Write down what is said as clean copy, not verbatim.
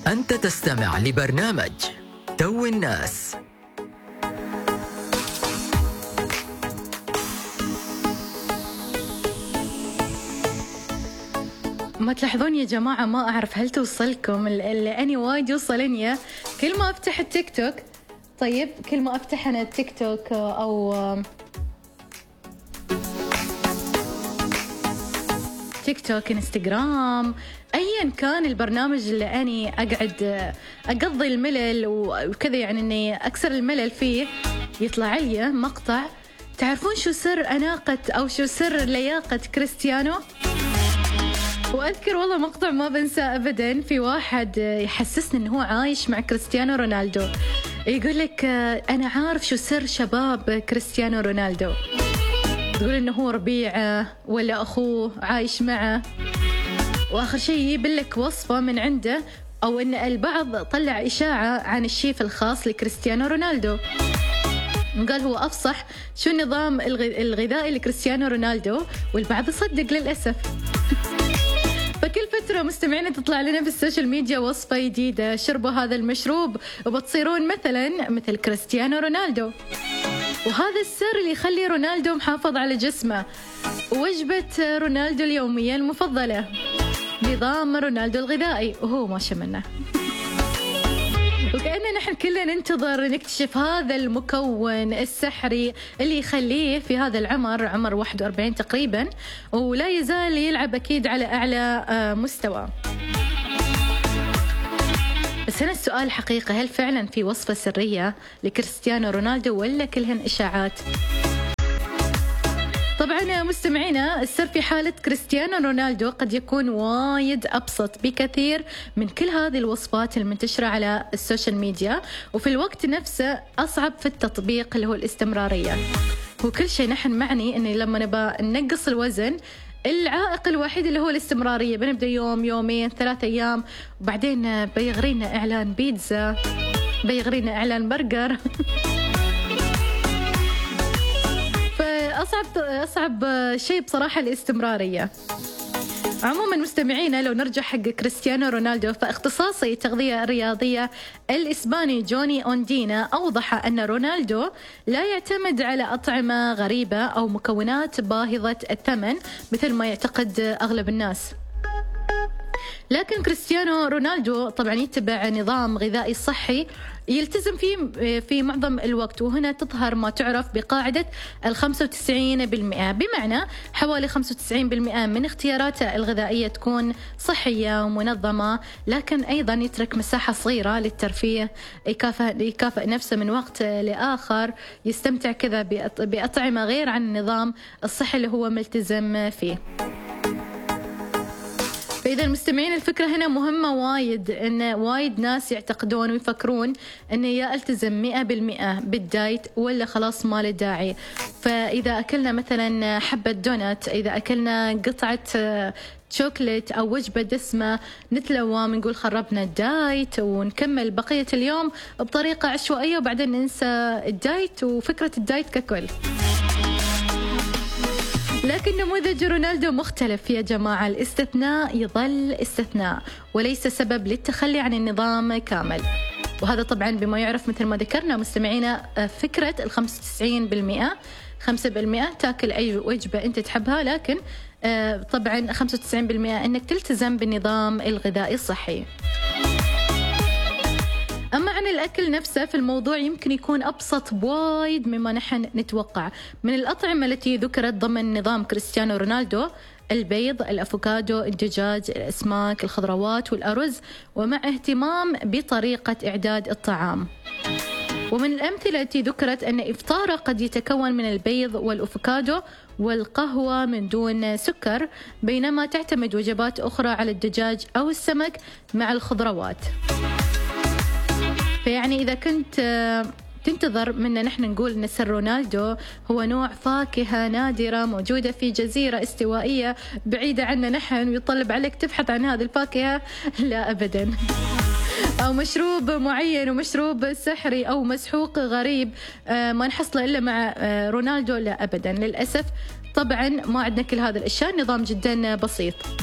أنت تستمع لبرنامج تو الناس. ما تلاحظون يا جماعة، ما أعرف هل توصلكم اللي أني وايد يوصلني كل ما أفتح التيك توك. طيب كل ما أفتح أنا التيك توك أو تيك توك، انستغرام، أيا كان البرنامج اللي أني أقعد أقضي الملل وكذا، يعني أني أكسر الملل فيه، يطلع لي مقطع. تعرفون شو سر أناقة أو شو سر لياقة كريستيانو؟ وأذكر والله مقطع ما بنساه أبدا، في واحد يحسسني أنه هو عايش مع كريستيانو رونالدو، يقول لك أنا عارف شو سر شباب كريستيانو رونالدو. تقول إنه هو ربيعه ولا أخوه عايش معه، وآخر شيء يجيب لك وصفة من عنده، أو إن البعض طلع إشاعة عن الشيف الخاص لكريستيانو رونالدو، قال هو أفصح شو النظام الغذائي لكريستيانو رونالدو، والبعض يصدق للأسف. فكل فترة مستمعين تطلع لنا في السوشيال ميديا وصفة جديدة، شربوا هذا المشروب وبتصيرون مثلا مثل كريستيانو رونالدو. وهذا السر اللي يخلي رونالدو محافظ على جسمه. وجبة رونالدو اليومية المفضلة، نظام رونالدو الغذائي، وهو ما شمنا. وكأننا نحن كلنا ننتظر نكتشف هذا المكون السحري اللي يخليه في هذا العمر، عمر 41 تقريبا، ولا يزال يلعب أكيد على أعلى مستوى. بس هنا السؤال حقيقة، هل فعلا في وصفة سرية لكريستيانو رونالدو ولا كلهن إشاعات؟ طبعا مستمعينا، السر في حالة كريستيانو رونالدو قد يكون وايد أبسط بكثير من كل هذه الوصفات المنتشرة على السوشيال ميديا، وفي الوقت نفسه أصعب في التطبيق اللي هو الاستمرارية. وكل شيء نحن معني أن لما نبى ننقص الوزن، العائق الوحيد اللي هو الاستمرارية. بنبدأ يوم، يومين، 3 أيام، وبعدين بيغرينا إعلان بيتزا، بيغرينا إعلان برجر. فأصعب شيء بصراحة الاستمرارية. عموما مستمعينا، لو نرجع حق كريستيانو رونالدو، فاختصاصي التغذية الرياضية الإسباني جوني أوندينا أوضح أن رونالدو لا يعتمد على أطعمة غريبة أو مكونات باهظة الثمن مثل ما يعتقد أغلب الناس. لكن كريستيانو رونالدو طبعا يتبع نظام غذائي صحي يلتزم فيه في معظم الوقت، وهنا تظهر ما تعرف بقاعدة 95%، بمعنى حوالي 95% من اختياراته الغذائية تكون صحية ومنظمة، لكن أيضا يترك مساحة صغيرة للترفيه، يكافئ نفسه من وقت لآخر، يستمتع كذا بأطعمة غير عن النظام الصحي اللي هو ملتزم فيه. فإذا المستمعين، الفكرة هنا مهمة وايد، إن وايد ناس يعتقدون ويفكرون إن يا التزم 100% بالدايت ولا خلاص ما له داعي. فإذا أكلنا مثلا حبة دونات، إذا أكلنا قطعة شوكليت أو وجبة دسمة، نتلوم نقول خربنا الدايت ونكمل بقية اليوم بطريقة عشوائية، وبعدين ننسى الدايت وفكرة الدايت ككل. لكن نموذج رونالدو مختلف يا جماعة، الاستثناء يظل استثناء وليس سبب للتخلي عن النظام كامل. وهذا طبعا بما يعرف مثل ما ذكرنا مستمعينا، فكرة 95%، 5% تاكل أي وجبة أنت تحبها، لكن طبعا 95% أنك تلتزم بالنظام الغذائي الصحي. أما عن الأكل نفسه، في الموضوع يمكن يكون أبسط بوايد مما نحن نتوقع. من الأطعمة التي ذكرت ضمن نظام كريستيانو رونالدو: البيض، الأفوكادو، الدجاج، الأسماك، الخضروات والأرز، ومع اهتمام بطريقة إعداد الطعام. ومن الأمثلة التي ذكرت أن إفطاره قد يتكون من البيض والأفوكادو والقهوة من دون سكر، بينما تعتمد وجبات أخرى على الدجاج أو السمك مع الخضروات. فيعني إذا كنت تنتظر منا نحن نقول أن سر رونالدو هو نوع فاكهة نادرة موجودة في جزيرة استوائية بعيدة عنا نحن ويطلب عليك تبحث عن هذه الفاكهة، لا أبدا. أو مشروب معين ومشروب سحري أو مسحوق غريب ما نحصله إلا مع رونالدو، لا أبدا للأسف. طبعا ما عندنا كل هذا الأشياء، نظام جدا بسيط.